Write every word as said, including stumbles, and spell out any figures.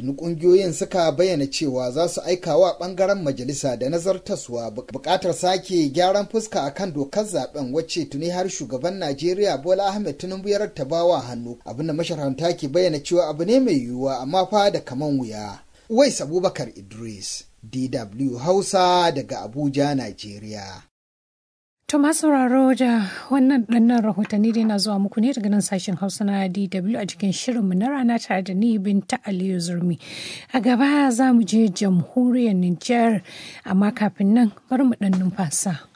tuni kungiyoyin suka bayyana cewa za su aika wa bangaren majalisa da nazartaswa bukatar sake gyaran fuska akan dokar zaben wacce tuni har shugaban Najeriya Bola Ahmed Tinubu ya rattabawa hannu, abinda masharhanta ke bayyana cewa abu ne mai yiwuwa amma fa da kaman wuya. Uwais Abubakar Idris, D W Hausa daga Abuja, Najeriya. To masu sauraro da wannan ɗannan rahotanni dai na zuwa muku ne daga nan sashen Hausa na D W a cikin shirinmu na rana tare da ni Binta Aliyu Zurmi. A gaba za mu je jamhuriyar Nijar, amma kafin nan bari mu ɗan numfasa.